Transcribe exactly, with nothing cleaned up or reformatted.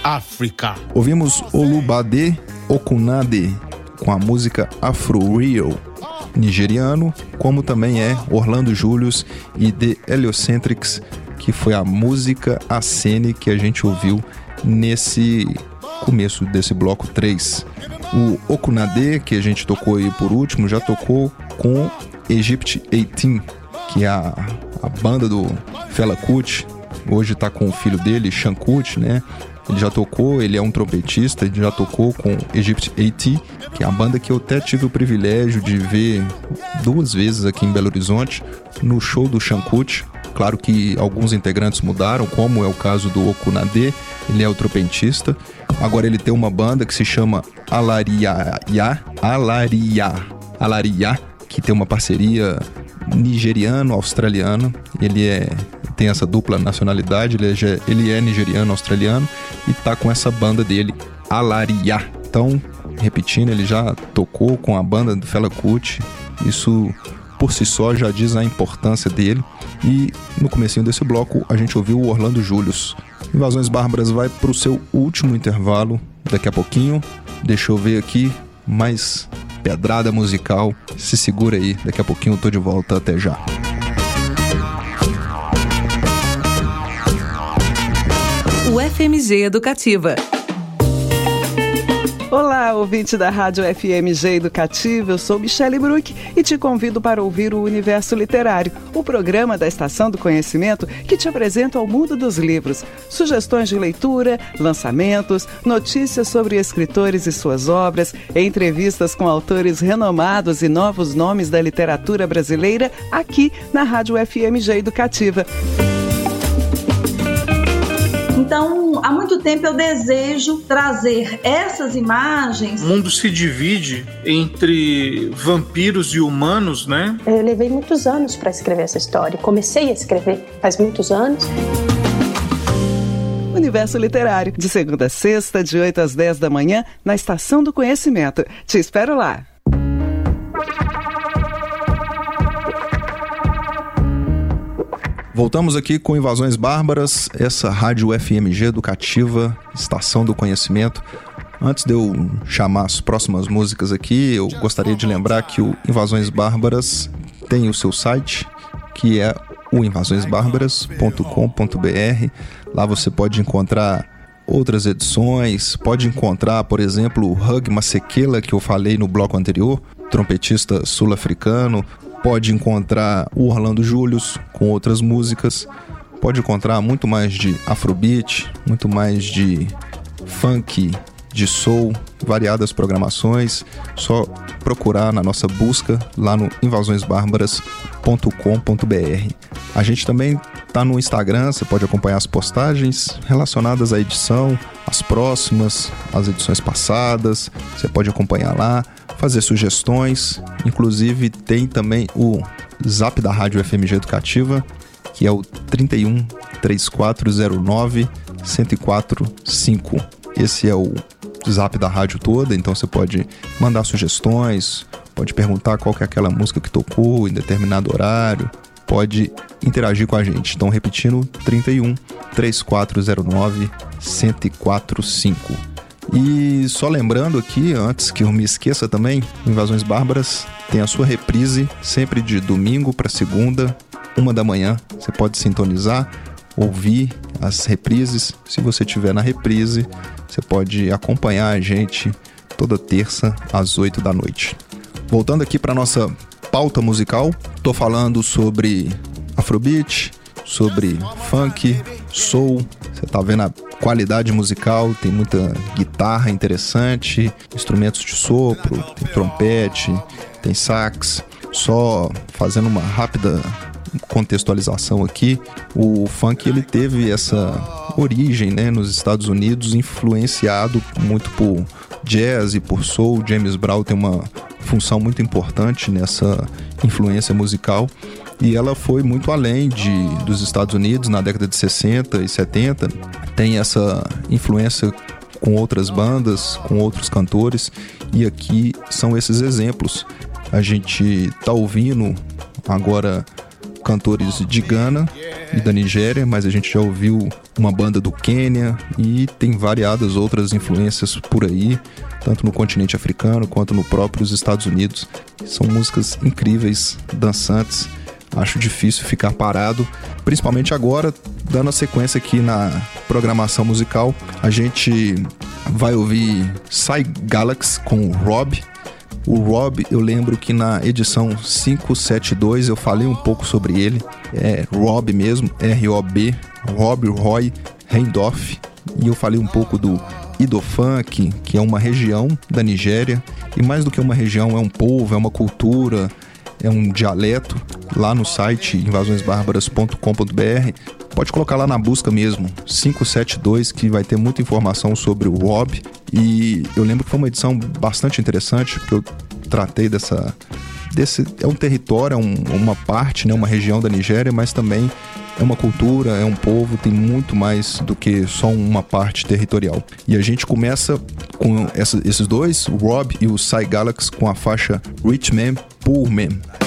África. Ouvimos Olubade Okunade com a música Afro Real, nigeriano, como também é Orlando Julius e The Heliocentrics, que foi a música Asene que a gente ouviu nesse começo desse bloco três. O Okunade, que a gente tocou aí por último, já tocou com Egypt dezoito, que é a, a banda do Fela Kuti. Hoje tá com o filho dele, Sean Kuti, né? Ele já tocou, ele é um trompetista, ele já tocou com Egypt dezoito, que é a banda que eu até tive o privilégio de ver duas vezes aqui em Belo Horizonte, no show do Sean Kuti. Claro que alguns integrantes mudaram, como é o caso do Okunade, ele é o trompetista. Agora ele tem uma banda que se chama Alaria, Alaria, Alaria, que tem uma parceria nigeriano-australiana. Ele é, tem essa dupla nacionalidade, ele é, ele é nigeriano-australiano e tá com essa banda dele, Alaria. Então, repetindo, ele já tocou com a banda do Fela Kuti. Isso por si só já diz a importância dele. E no comecinho desse bloco a gente ouviu o Orlando Julius. Invasões Bárbaras vai para o seu último intervalo daqui a pouquinho. Deixa eu ver aqui mais pedrada musical. Se segura aí, daqui a pouquinho eu tô de volta. Até já. U F M G Educativa. Olá, ouvinte da Rádio F M G Educativa, eu sou Michele Bruck e te convido para ouvir o Universo Literário, o programa da Estação do Conhecimento que te apresenta o mundo dos livros, sugestões de leitura, lançamentos, notícias sobre escritores e suas obras, entrevistas com autores renomados e novos nomes da literatura brasileira aqui na Rádio F M G Educativa. Então, há muito tempo eu desejo trazer essas imagens. O mundo se divide entre vampiros e humanos, né? Eu levei muitos anos para escrever essa história. Comecei a escrever faz muitos anos. Universo Literário, de segunda a sexta, de oito às dez da manhã, na Estação do Conhecimento. Te espero lá. Voltamos aqui com Invasões Bárbaras, essa Rádio F M G Educativa, Estação do Conhecimento. Antes de eu chamar as próximas músicas aqui, eu gostaria de lembrar que o Invasões Bárbaras tem o seu site, que é o invasões bárbaras ponto com ponto b r. Lá você pode encontrar outras edições, pode encontrar, por exemplo, o Hug Masekela, que eu falei no bloco anterior, trompetista sul-africano. Pode encontrar o Orlando Julius com outras músicas. Pode encontrar muito mais de afrobeat, muito mais de funk, de soul, variadas programações. Só procurar na nossa busca lá no invasões bárbaras ponto com ponto b r. A gente também está no Instagram, você pode acompanhar as postagens relacionadas à edição, as próximas, as edições passadas. Você pode acompanhar lá, fazer sugestões. Inclusive tem também o Zap da Rádio F M G Educativa, que é o trinta e um, trinta e quatro zero nove, cento e quatro cinco. Esse é o Zap da rádio toda, então você pode mandar sugestões, pode perguntar qual que é aquela música que tocou em determinado horário, pode interagir com a gente. Então, repetindo, trinta e um, trinta e quatro zero nove, cento e quatro cinco. E só lembrando aqui, antes que eu me esqueça também, Invasões Bárbaras tem a sua reprise sempre de domingo para segunda, uma da manhã. Você pode sintonizar, ouvir as reprises. Se você estiver na reprise, você pode acompanhar a gente toda terça às oito da noite. Voltando aqui para nossa pauta musical, tô falando sobre afrobeat, sobre funk, soul. Você tá vendo a qualidade musical, tem muita guitarra interessante, instrumentos de sopro, tem trompete, tem sax. Só fazendo uma rápida contextualização aqui, o funk ele teve essa origem, né, nos Estados Unidos, influenciado muito por jazz e por soul. James Brown tem uma função muito importante nessa influência musical, e ela foi muito além de, dos Estados Unidos. Na década de sessenta e setenta tem essa influência com outras bandas, com outros cantores, e aqui são esses exemplos. A gente tá ouvindo agora cantores de Gana e da Nigéria, mas a gente já ouviu uma banda do Quênia e tem variadas outras influências por aí, tanto no continente africano quanto no próprios Estados Unidos. São músicas incríveis, dançantes. Acho difícil ficar parado, principalmente agora, dando a sequência aqui na programação musical. A gente vai ouvir Psy Galaxy com o Rob. O Rob, eu lembro que na edição quinhentos e setenta e dois eu falei um pouco sobre ele. É Rob mesmo, R O B, Rob Roy Reindorf. E eu falei um pouco do Ido-Funk, que é uma região da Nigéria. E mais do que uma região, é um povo, é uma cultura, é um dialeto. Lá no site invasões bárbaras ponto com ponto b r, pode colocar lá na busca mesmo, quinhentos e setenta e dois, que vai ter muita informação sobre o Rob. E eu lembro que foi uma edição bastante interessante, porque eu tratei dessa... Desse, é um território, é um, uma parte, né, uma região da Nigéria, mas também é uma cultura, é um povo, tem muito mais do que só uma parte territorial. E a gente começa com essa, esses dois, o Rob e o Psy Galaxy, com a faixa Rich Man, Poor Man.